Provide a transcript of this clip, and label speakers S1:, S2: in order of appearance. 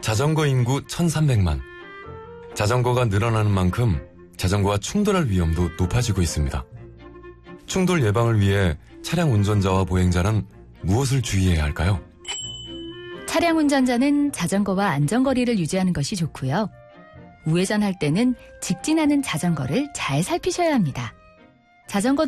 S1: 자전거 인구 1300만. 자전거가 늘어나는 만큼 자전거와 충돌할 위험도 높아지고 있습니다. 충돌 예방을 위해 차량 운전자와 보행자는 무엇을 주의해야 할까요?
S2: 차량 운전자는 자전거와 안전거리를 유지하는 것이 좋고요. 우회전할 때는 직진하는 자전거를 잘 살피셔야 합니다. 자전거